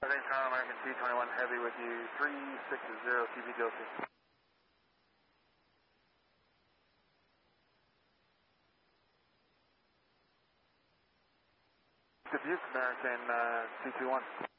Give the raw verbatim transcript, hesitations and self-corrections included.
Thanks, Kyle, American T twenty-one Heavy with you, three six zero Q B Guilty. Dubuque, American uh, T twenty-one.